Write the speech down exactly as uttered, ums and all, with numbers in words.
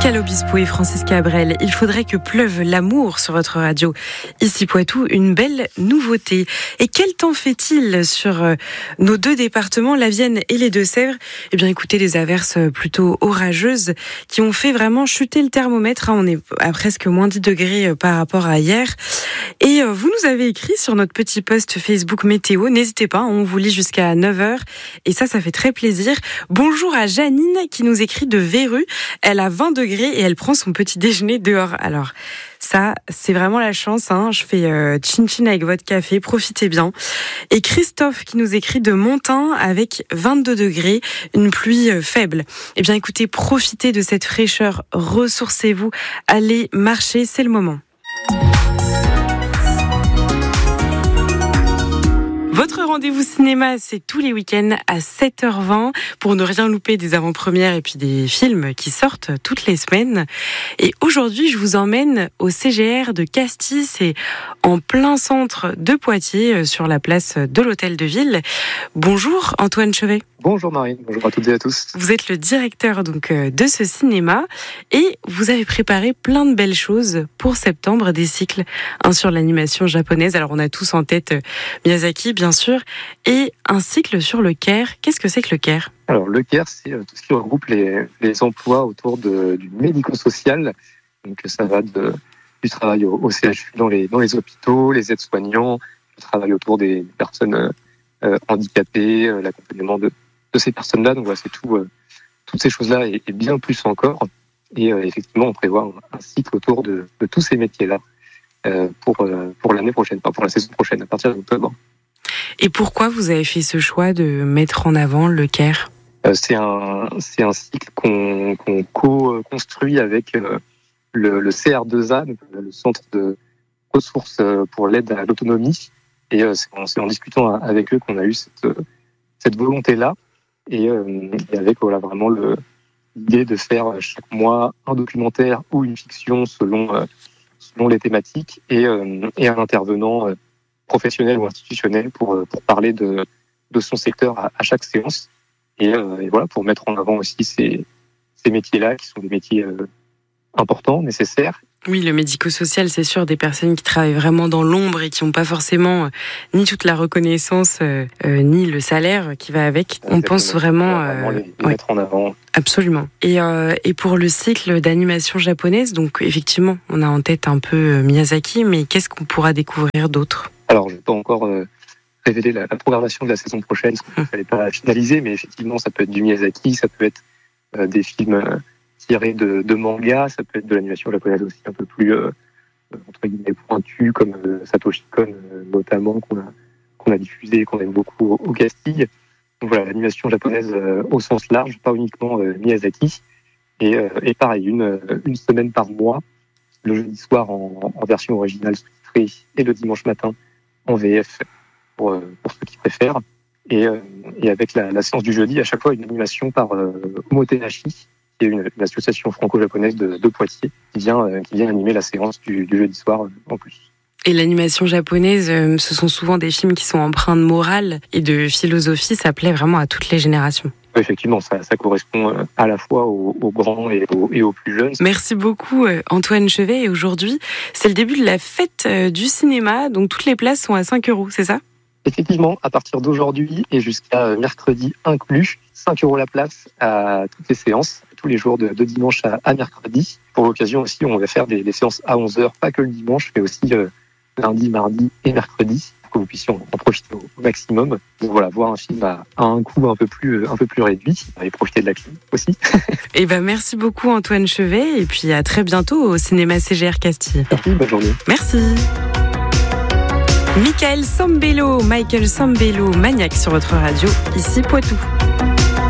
Pascal Obispo et Francis Cabrel, il faudrait que pleuve l'amour sur votre radio. Ici Poitou, une belle nouveauté. Et quel temps fait-il sur nos deux départements, la Vienne et les Deux-Sèvres ? Eh bien écoutez, des averses plutôt orageuses qui ont fait vraiment chuter le thermomètre. On est à presque moins dix degrés par rapport à hier. Et vous nous avez écrit sur notre petit post Facebook météo. N'hésitez pas, on vous lit jusqu'à neuf heures. Et ça, ça fait très plaisir. Bonjour à Janine qui nous écrit de Véru. Elle a vingt degrés et elle prend son petit déjeuner dehors. Alors, ça, c'est vraiment la chance. Hein. Je fais euh, chin-chin avec votre café. Profitez bien. Et Christophe qui nous écrit de Montin avec vingt-deux degrés, une pluie euh, faible. Eh bien, écoutez, profitez de cette fraîcheur. Ressourcez-vous. Allez marcher, c'est le moment. Votre rendez-vous cinéma, c'est tous les week-ends à sept heures vingt pour ne rien louper des avant-premières et puis des films qui sortent toutes les semaines. Et aujourd'hui, je vous emmène au C G R de Castille, c'est en plein centre de Poitiers, sur la place de l'Hôtel de Ville. Bonjour Antoine Chevet. Bonjour Marine, bonjour à toutes et à tous. Vous êtes le directeur donc de ce cinéma et vous avez préparé plein de belles choses pour septembre, des cycles, un sur l'animation japonaise. Alors on a tous en tête Miyazaki bien sûr, et un cycle sur le care. Qu'est-ce que c'est que le care ? Alors le care, c'est tout ce qui regroupe les, les emplois autour de, du médico-social. Donc ça va de, du travail au, au C H U dans les, dans les hôpitaux, les aides-soignants, le travail autour des personnes euh, handicapées, euh, l'accompagnement de de ces personnes-là. Donc voilà, c'est tout, euh, toutes ces choses-là et, et bien plus encore. Et euh, effectivement, on prévoit un, un cycle autour de, de tous ces métiers-là euh, pour, euh, pour l'année prochaine, enfin pour la saison prochaine, à partir d'octobre. Et pourquoi vous avez fait ce choix de mettre en avant le care ? euh, c'est, un, c'est un cycle qu'on, qu'on co-construit avec euh, le, le C R deux A, donc le Centre de ressources pour l'aide à l'autonomie. Et euh, c'est, en, c'est en discutant avec eux qu'on a eu cette, cette volonté-là. Et, euh, et avec voilà, vraiment le, l'idée de faire chaque mois un documentaire ou une fiction selon, euh, selon les thématiques et, euh, et un intervenant euh, professionnel ou institutionnel pour, pour parler de, de son secteur à, à chaque séance. Et, euh, et voilà, pour mettre en avant aussi ces, ces métiers-là qui sont des métiers euh, importants, nécessaires. Oui, le médico-social, c'est sûr, des personnes qui travaillent vraiment dans l'ombre et qui n'ont pas forcément euh, ni toute la reconnaissance, euh, euh, ni le salaire qui va avec. Exactement. On pense vraiment, euh, vraiment les, les ouais. mettre en avant. Absolument. Et, euh, et pour le cycle d'animation japonaise, donc effectivement, on a en tête un peu Miyazaki, mais qu'est-ce qu'on pourra découvrir d'autre ? Alors, je ne vais pas encore euh, révéler la, la programmation de la saison prochaine, parce qu'il ne fallait pas finaliser, mais effectivement, ça peut être du Miyazaki, ça peut être euh, des films... Euh, tiré de, de manga, ça peut être de l'animation japonaise aussi un peu plus euh, entre guillemets pointue, comme euh, Satoshi Kon euh, notamment, qu'on a, qu'on a diffusé, qu'on aime beaucoup au, au Castille. Donc voilà, l'animation japonaise euh, au sens large, pas uniquement euh, Miyazaki. Et, euh, et pareil, une, une semaine par mois, le jeudi soir en, en version originale sous-titrée et le dimanche matin en V F pour, euh, pour ceux qui préfèrent. Et, euh, et avec la, la séance du jeudi, à chaque fois une animation par euh, Omotenashi, qui est une, une association franco-japonaise de, de Poitiers, qui vient, euh, qui vient animer la séance du, du jeudi soir euh, en plus. Et l'animation japonaise, euh, ce sont souvent des films qui sont empreints de morale et de philosophie, ça plaît vraiment à toutes les générations. Oui, effectivement, ça, ça correspond euh, à la fois aux, aux grands et aux, et aux plus jeunes. Merci beaucoup euh, Antoine Chevet, et aujourd'hui, c'est le début de la fête euh, du cinéma, donc toutes les places sont à cinq euros, c'est ça ? Effectivement, à partir d'aujourd'hui et jusqu'à mercredi inclus, cinq euros la place à toutes les séances, tous les jours de, de dimanche à, à mercredi. Pour l'occasion aussi, on va faire des, des séances à onze heures, pas que le dimanche, mais aussi euh, lundi, mardi et mercredi, pour que vous puissiez en, en profiter au, au maximum. Donc voilà, voir un film à, à un coût un peu plus, un peu plus réduit, et profiter de la clim aussi. Et ben merci beaucoup Antoine Chevet, et puis à très bientôt au cinéma C G R Castille. Merci, bonne journée. Merci. Michael Sambello, Michael Sambello, Maniac sur votre radio, ici Poitou.